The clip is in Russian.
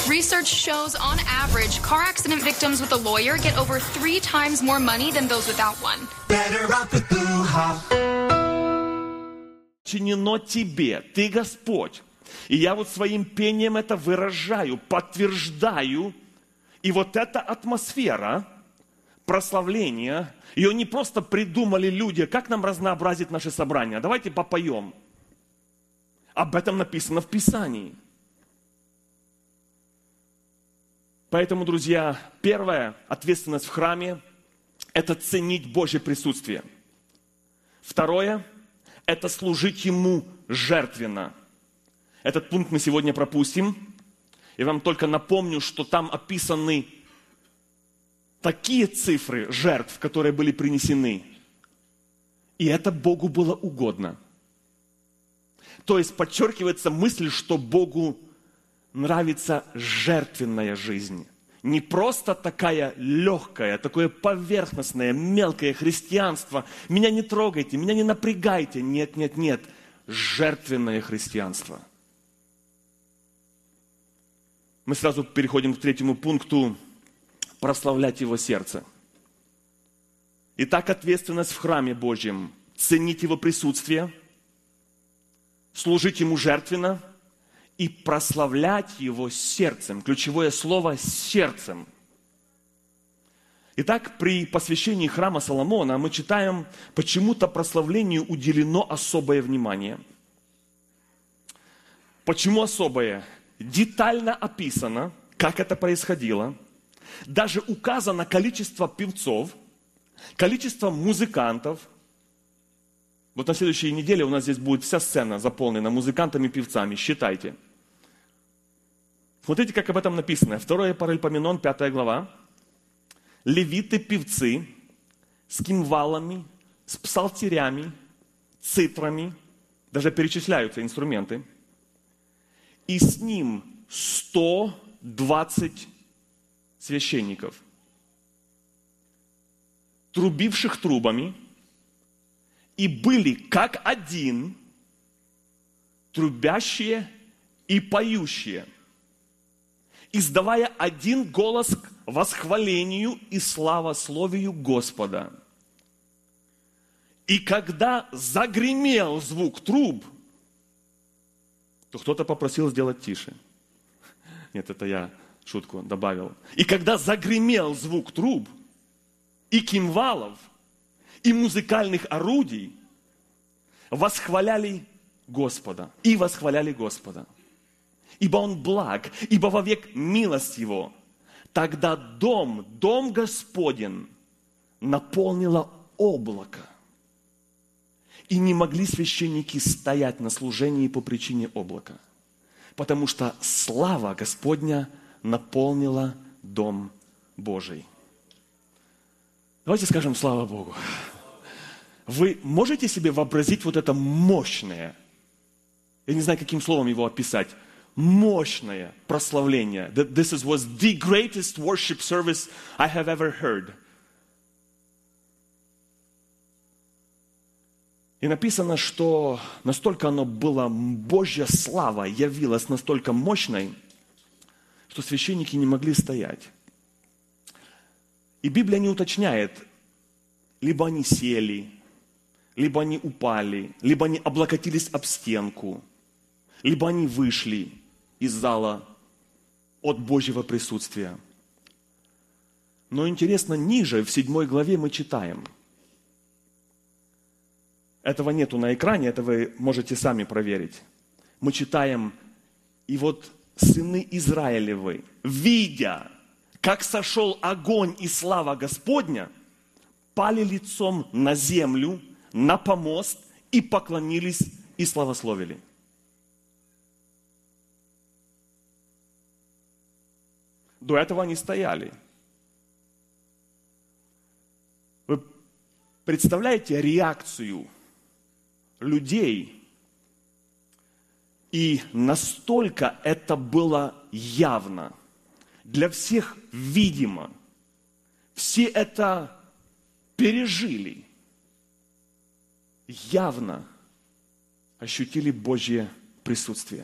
Research shows, on average, car accident victims with a lawyer get over 3 times more money than those without one. Better off with Blue Hop. Чинено тебе, ты Господь. И я вот своим пением это выражаю, подтверждаю. И вот эта атмосфера прославления, ее не просто придумали люди, как нам разнообразить наши собрания. Давайте попоем. Об этом написано в Писании. Поэтому, друзья, первая ответственность в храме – это ценить Божье присутствие. Второе – это служить Ему жертвенно. Этот пункт мы сегодня пропустим. Я вам только напомню, что там описаны такие цифры жертв, которые были принесены. И это Богу было угодно. То есть подчеркивается мысль, что Богу нравится жертвенная жизнь. Не просто такая легкая, такое поверхностное, мелкое христианство. Меня не трогайте, меня не напрягайте. Нет, нет, нет. Жертвенное христианство. Мы сразу переходим к третьему пункту. Прославлять Его сердце. Итак, ответственность в храме Божьем. Ценить Его присутствие. Служить Ему жертвенно. И прославлять Его сердцем. Ключевое слово – сердцем. Итак, при посвящении храма Соломона мы читаем, почему-то прославлению уделено особое внимание. Почему особое? Детально описано, как это происходило. Даже указано количество певцов, количество музыкантов. Вот на следующей неделе у нас здесь будет вся сцена заполнена музыкантами и певцами. Считайте. Смотрите, как об этом написано. 2 Паралипоменон, 5 глава. Левиты, певцы, с кимвалами, с псалтирями, цитрами, даже перечисляются инструменты. И с ним 120 священников, трубивших трубами, и были как один, трубящие и поющие, издавая один голос к восхвалению и славословию Господа. И когда загремел звук труб, то кто-то попросил сделать тише. Нет, это я шутку добавил. И когда загремел звук труб, и кимвалов, и музыкальных орудий, восхваляли Господа. И восхваляли Господа. Ибо Он благ, ибо вовек милость Его. Тогда дом Господень наполнило облако. И не могли священники стоять на служении по причине облака. Потому что слава Господня наполнила дом Божий. Давайте скажем слава Богу. Вы можете себе вообразить вот это мощное, я не знаю, каким словом его описать, мощное прославление. This was the greatest worship service I have ever heard. И написано, что настолько оно было, Божья слава явилась настолько мощной, что священники не могли стоять. И Библия не уточняет, либо они сели, либо они упали, либо они облокотились об стенку, либо они вышли из зала от Божьего присутствия. Но интересно, ниже, в 7 главе мы читаем. Этого нету на экране, это вы можете сами проверить. Мы читаем, и вот сыны Израилевы, видя, как сошел огонь и слава Господня, пали лицом на землю, на помост, и поклонились, и славословили. До этого они стояли. Вы представляете реакцию людей? И настолько это было явно, для всех видимо. Все это пережили. Явно ощутили Божье присутствие.